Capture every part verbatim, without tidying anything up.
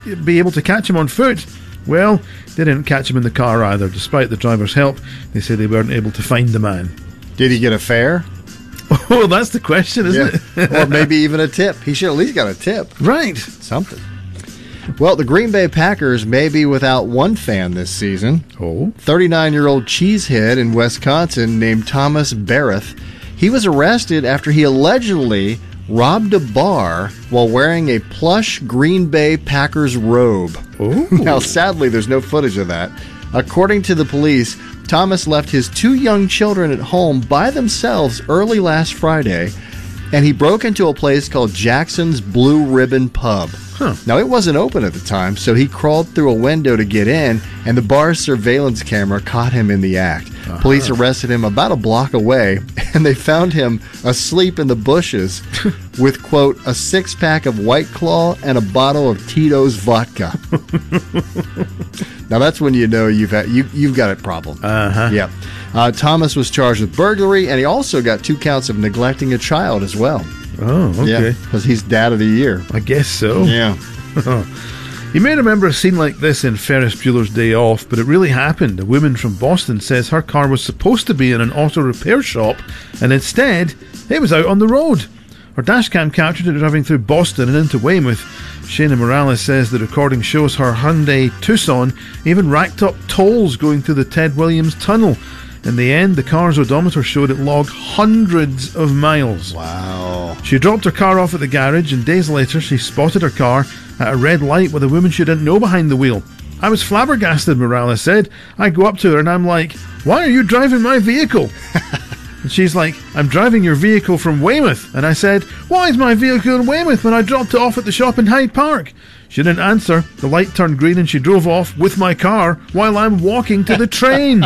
be able to catch him on foot. Well, they didn't catch him in the car either. Despite the driver's help, they say they weren't able to find the man. Did he get a fare? Oh, that's the question, isn't yeah. it? Or maybe even a tip. He should at least got a tip. Right. Something. Well, the Green Bay Packers may be without one fan this season. Oh. thirty-nine-year-old cheesehead in Wisconsin named Thomas Barrett. He was arrested after he allegedly robbed a bar while wearing a plush Green Bay Packers robe. Oh. Now, sadly, there's no footage of that. According to the police, Thomas left his two young children at home by themselves early last Friday, and he broke into a place called Jackson's Blue Ribbon Pub. Huh. Now, it wasn't open at the time, so he crawled through a window to get in, and the bar's surveillance camera caught him in the act. Uh-huh. Police arrested him about a block away, and they found him asleep in the bushes with, quote, a six-pack of White Claw and a bottle of Tito's vodka. Now, that's when you know you've had, you, you've got a problem. Uh-huh. Yep. Uh, Thomas was charged with burglary, and he also got two counts of neglecting a child as well. Oh, okay. Yeah, because he's dad of the year. I guess so. Yeah. You may remember a scene like this in Ferris Bueller's Day Off, but it really happened. A woman from Boston says her car was supposed to be in an auto repair shop, and instead, it was out on the road. Her dashcam captured it driving through Boston and into Weymouth. Shayna Morales says the recording shows her Hyundai Tucson even racked up tolls going through the Ted Williams Tunnel. In the end, the car's odometer showed it logged hundreds of miles. Wow. She dropped her car off at the garage, and days later she spotted her car at a red light with a woman she didn't know behind the wheel. I was flabbergasted, Morales said. I go up to her and I'm like, why are you driving my vehicle? And she's like, I'm driving your vehicle from Weymouth. And I said, why is my vehicle in Weymouth when I dropped it off at the shop in Hyde Park? She didn't answer. The light turned green and she drove off with my car while I'm walking to the train.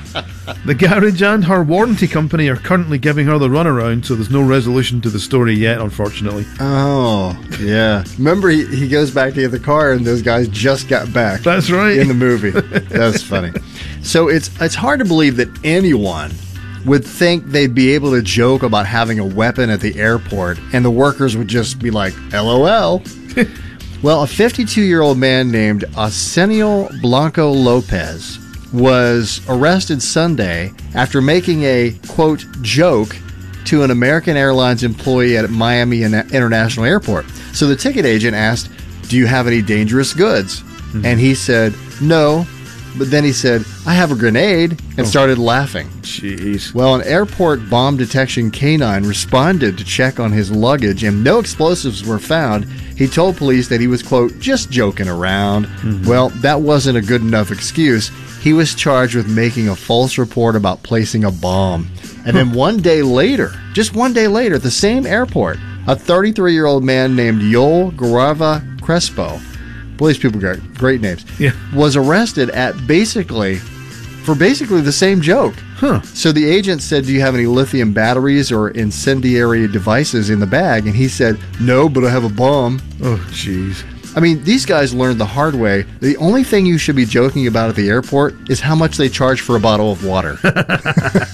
The garage and her warranty company are currently giving her the runaround, so there's no resolution to the story yet, unfortunately. Oh, yeah. Remember, he, he goes back to get the car, and those guys just got back. That's right. In the movie. That's funny. So it's it's hard to believe that anyone would think they'd be able to joke about having a weapon at the airport, and the workers would just be like, LOL. Well, a fifty-two-year-old man named Arsenio Blanco Lopez was arrested Sunday after making a, quote, joke to an American Airlines employee at Miami International Airport. So the ticket agent asked, do you have any dangerous goods? Mm-hmm. And he said, no. But then he said, I have a grenade, and oh. started laughing. Jeez. Well, an airport bomb detection canine responded to check on his luggage, and no explosives were found. He told police that he was, quote, just joking around. Mm-hmm. Well, that wasn't a good enough excuse. He was charged with making a false report about placing a bomb. And then one day later, just one day later, at the same airport, a thirty-three-year-old man named Yoel Garava Crespo, boy, these people got great names, yeah. was arrested at basically, for basically the same joke. Huh. So the agent said, do you have any lithium batteries or incendiary devices in the bag? And he said, no, but I have a bomb. Oh, jeez. I mean, these guys learned the hard way. The only thing you should be joking about at the airport is how much they charge for a bottle of water.